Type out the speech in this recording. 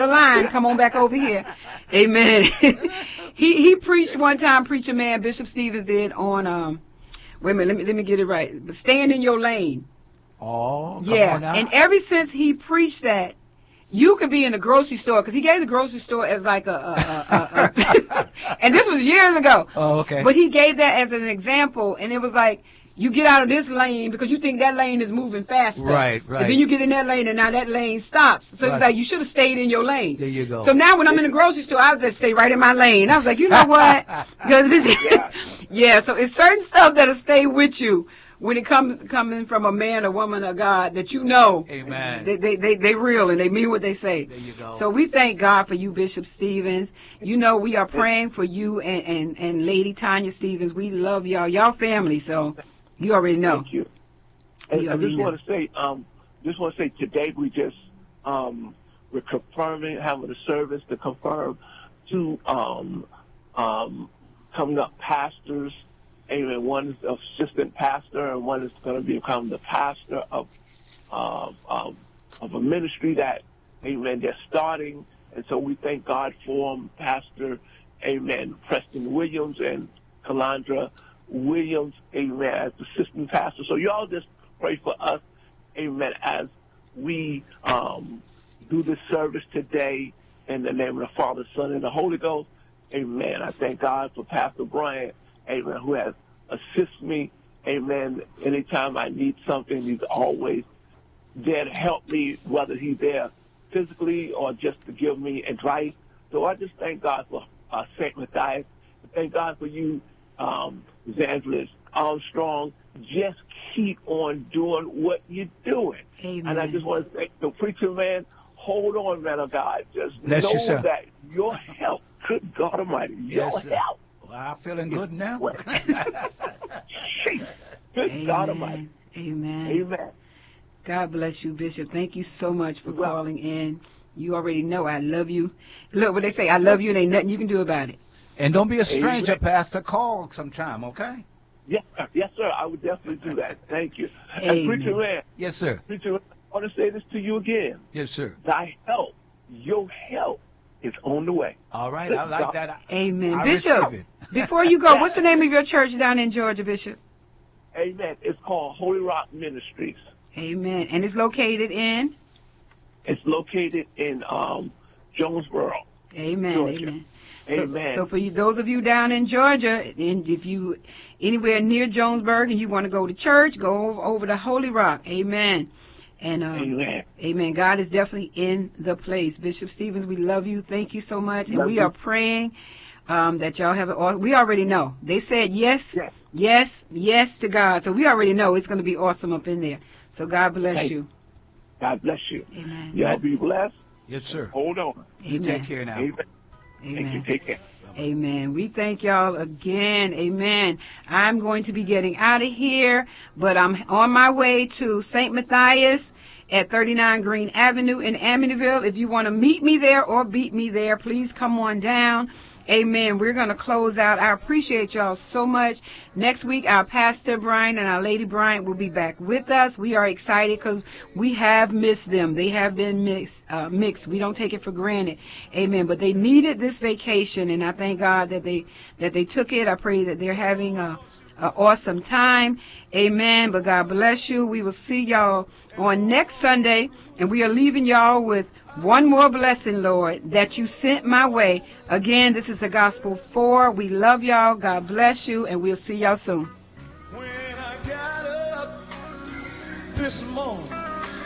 the line, come on back over here. Amen. he preached one time, preacher man, Bishop Stevens did on, wait a minute, let me get it right. But stand in your lane. Oh, come yeah. on now. And ever since he preached that, you could be in the grocery store, because he gave the grocery store as like and this was years ago. Oh, okay. But he gave that as an example, and it was like, you get out of this lane because you think that lane is moving faster. Right. And then you get in that lane, and now that lane stops. So it's like, you should have stayed in your lane. There you go. So now when I'm in the grocery store, I'll just stay right in my lane. I was like, you know what? Yeah, so it's certain stuff that'll stay with you when it coming from a man or woman of God that you know. Amen. They real and they mean what they say. There you go. So we thank God for you, Bishop Stevens. You know, we are praying for you and Lady Tanya Stevens. We love y'all family, so you already know. Thank you. And I just want to say today we just we're confirming, having a service to confirm two coming up pastors. Amen. One is assistant pastor, and one is going to become the pastor of a ministry that, amen, they're starting. And so we thank God for them, Pastor, amen, Preston Williams and Calandra Williams, amen, as assistant pastor. So y'all just pray for us, amen, as we do this service today in the name of the Father, Son, and the Holy Ghost. Amen. I thank God for Pastor Brian, amen, who has assisted me, amen. Anytime I need something, he's always there to help me, whether he's there physically or just to give me advice. So I just thank God for St. Matthias. Thank God for you, Evangelist Armstrong. Just keep on doing what you're doing. Amen. And I just want to say, the preacher man, hold on, man of God. Just Bless know yourself. that your help, good God Almighty, your help. Well, I'm feeling good now. Good God Almighty. Amen. Amen. God bless you, Bishop. Thank you so much for calling in. You already know I love you. Look what they say, I love you, and ain't nothing you can do about it. And don't be a stranger, Pastor. Call sometime, okay? Yes, sir. I would definitely do that. Thank you. Amen. And Preacher Man. Yes, sir. Preacher Man, I want to say this to you again. Yes, sir. Thy help, your help is on the way. All right. I like that. Amen. I Bishop, receive it. before you go, what's the name of your church down in Georgia, Bishop? Amen. It's called Holy Rock Ministries. Amen. And it's located in? It's located in Jonesboro. Amen. Georgia. Amen. Amen. So for you, those of you down in Georgia, and if you anywhere near Jonesburg and you want to go to church, go over to Holy Rock. Amen. And Amen. Amen. God is definitely in the place. Bishop Stevens, we love you. Thank you so much. And we are praying that y'all have it. We already know. They said yes to God. So we already know it's going to be awesome up in there. So God bless you. God bless you. Amen. Y'all be blessed. Yes, sir. Hold on. You take care now. Amen. Amen. Thank you. Take care. Amen. We thank y'all again. Amen. I'm going to be getting out of here, but I'm on my way to St. Matthias at 39 Green Avenue in Amityville. If you want to meet me there or beat me there, please come on down. Amen. We're going to close out. I appreciate y'all so much. Next week, our Pastor Brian and our Lady Brian will be back with us. We are excited because we have missed them. They have been mixed. We don't take it for granted. Amen. But they needed this vacation, and I thank God that they took it. I pray that they're having an awesome time. Amen. But God bless you. We will see y'all on next Sunday, and we are leaving y'all with one more blessing, Lord, that you sent my way. Again, this is the Gospel 4. We love y'all. God bless you, and we'll see y'all soon. When I got up this morning,